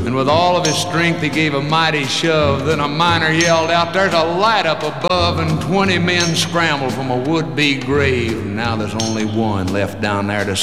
And with all of his strength he gave a mighty shove. Then a miner yelled out, "There's a light up above," and 20 men scrambled from a would-be grave. Now there's only one left down there to